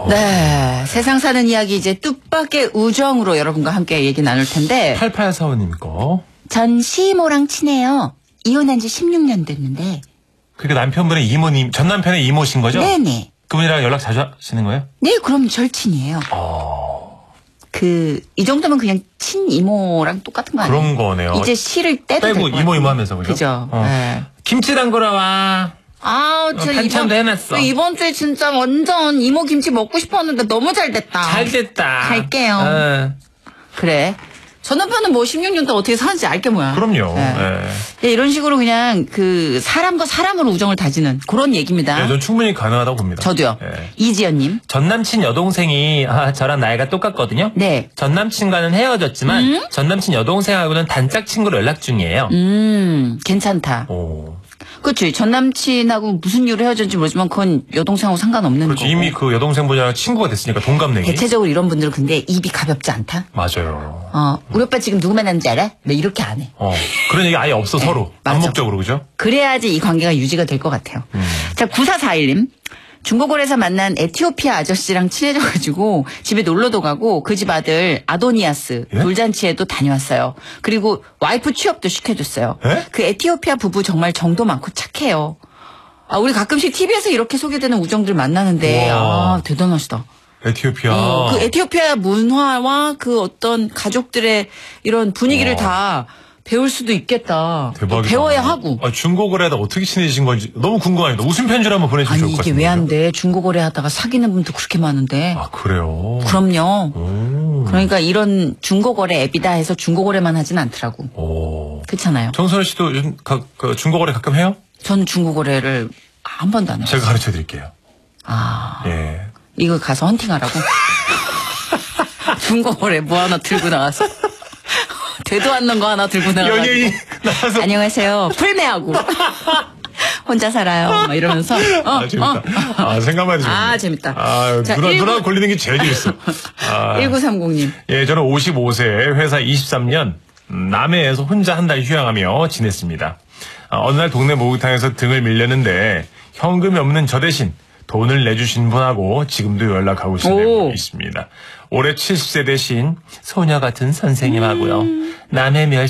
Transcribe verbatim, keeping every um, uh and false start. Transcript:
네, 세상 사는 이야기 이제 뜻밖의 우정으로 여러분과 함께 얘기 나눌 텐데. 팔팔사오님 거. 전 시이모랑 친해요. 이혼한 지 십육 년 됐는데. 그러니까 남편분의 이모님, 전 남편의 이모신 거죠? 네네. 그분이랑 연락 자주 하시는 거예요? 네, 그럼 절친이에요. 어... 그, 이 정도면 그냥 친이모랑 똑같은 거 아니에요? 그런 거네요. 이제 시를 떼도 빼고 이모 이모 하면서 그죠? 그죠. 어. 네. 김치 담그러 와. 아, 저 어, 반찬도 이번, 해놨어. 이번 주에 진짜 완전 이모 김치 먹고 싶었는데 너무 잘 됐다. 잘 됐다. 갈게요. 어. 그래. 전 남편은 뭐 십육 년 동안 어떻게 사는지 알게 뭐야. 그럼요. 네. 네. 네, 이런 식으로 그냥 그 사람과 사람으로 우정을 다지는 그런 얘기입니다. 네, 전 충분히 가능하다고 봅니다. 저도요. 네. 이지연님. 전 남친 여동생이 아, 저랑 나이가 똑같거든요. 네. 전 남친과는 헤어졌지만 음? 전 남친 여동생하고는 단짝 친구로 연락 중이에요. 음, 괜찮다. 오. 그렇지. 전 남친하고 무슨 이유로 헤어졌는지 모르지만 그건 여동생하고 상관없는 그렇지. 거고. 이미 그 여동생분이랑 친구가 됐으니까 동갑내기. 대체적으로 이런 분들은 근데 입이 가볍지 않다. 맞아요. 어, 우리 오빠 지금 누구 만났는지 알아? 왜 이렇게 안 해? 어, 그런 얘기 아예 없어, 네, 서로. 맞아. 암묵적으로, 그죠? 그래야지 이 관계가 유지가 될 것 같아요. 음. 자, 구사사일님. 중고거래에서 만난 에티오피아 아저씨랑 친해져가지고 집에 놀러도 가고 그 집 아들 아도니아스 예? 돌잔치에도 다녀왔어요. 그리고 와이프 취업도 시켜줬어요. 예? 그 에티오피아 부부 정말 정도 많고 착해요. 아, 우리 가끔씩 티비에서 이렇게 소개되는 우정들 만나는데 우와. 아, 대단하시다. 에티오피아. 어, 그 에티오피아 문화와 그 어떤 가족들의 이런 분위기를 우와. 다 배울 수도 있겠다. 대박이다. 배워야 하고. 아, 중고거래하다 어떻게 친해지신 건지 너무 궁금합니다. 웃음 편지를 한번 보내주시면 아니 좋을 것 이게 같습니다. 왜 안 돼? 중고거래 하다가 사귀는 분도 그렇게 많은데. 아, 그래요? 그럼요. 오. 그러니까 이런 중고거래 앱이다 해서 중고거래만 하진 않더라고. 오. 그렇잖아요. 정선우 씨도 요즘 가, 그 중고거래 가끔 해요? 전 중고거래를 한 번도 안 해요. 제가 가르쳐 드릴게요. 아, 예. 이거 가서 헌팅하라고? 중고거래 뭐 하나 들고 나와서. 되도 않는 거 하나 들고 나와가지고. 연예인 나와서. 안녕하세요. 풀매하고. 혼자 살아요. 막 이러면서. 어, 아, 재밌다. 어. 아, 생각만 해도 아, 재밌다. 아, 자, 누나, 일구- 누나 걸리는 게 제일 재밌어. 아. 일구삼공님. 예, 저는 오십오 세, 회사 이십삼 년, 음, 남해에서 혼자 한 달 휴양하며 지냈습니다. 아, 어느 날 동네 목욕탕에서 등을 밀렸는데 현금이 없는 저 대신 돈을 내주신 분하고 지금도 연락하고 지내고 오. 있습니다. 올해 칠십 세 대신 소녀 같은 선생님하고요. 남해 멸